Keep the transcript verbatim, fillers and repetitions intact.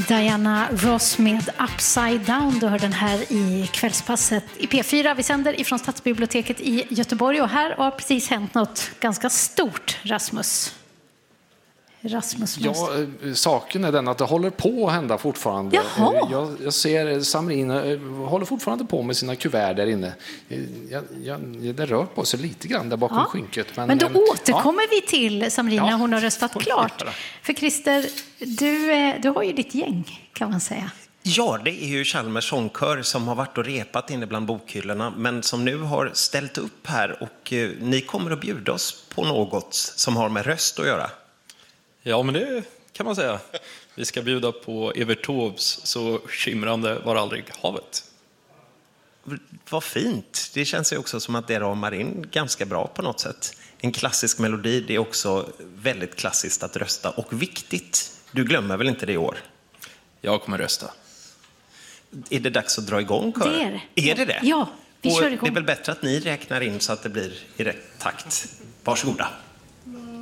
Diana Ross med Upside Down. Du hör den här i kvällspasset i P fyra. Vi sänder ifrån Stadsbiblioteket i Göteborg och här har precis hänt något ganska stort, Rasmus. Rasmus ja, saken är den att det håller på att hända fortfarande. Jaha. Jag, jag ser Samrin håller fortfarande på med sina kuvert där inne. Jag, jag, det rör på sig lite grann där bakom ja. skynket. Men, men då ja. återkommer vi till Samrin när ja. hon har röstat klart. För Christer, du, du har ju ditt gäng, kan man säga. Ja, det är ju Chalmers sångkör som har varit och repat inne bland bokhyllorna, men som nu har ställt upp här och eh, ni kommer att bjuda oss på något som har med röst att göra. Ja, men det kan man säga. Vi ska bjuda på Evert Taubes Så skimrande var aldrig havet. Vad fint. Det känns ju också som att det ramar in ganska bra på något sätt. En klassisk melodi, det är också väldigt klassiskt att rösta och viktigt. Du glömmer väl inte det i år? Jag kommer rösta. Är det dags att dra igång kören? Det är det. Är det det? Ja, vi och kör igång. Det är väl bättre att ni räknar in så att det blir i rätt takt. Varsågoda.